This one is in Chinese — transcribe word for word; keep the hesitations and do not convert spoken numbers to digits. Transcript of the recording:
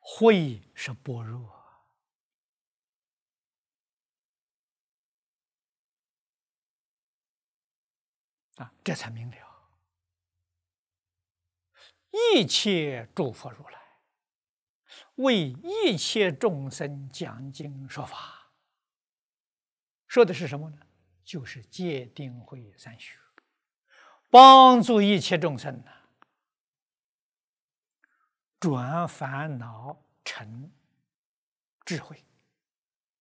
慧是般若啊，这才明了。一切诸佛如来为一切众生讲经说法，说的是什么呢？就是戒定慧三学，帮助一切众生呢，转烦恼成智慧。